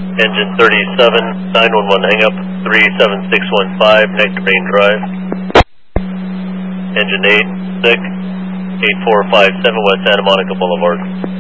Engine 37, 911 hang up, 37615, Nectarine Drive. Engine 8, sick, 8457 West Santa Monica Boulevard.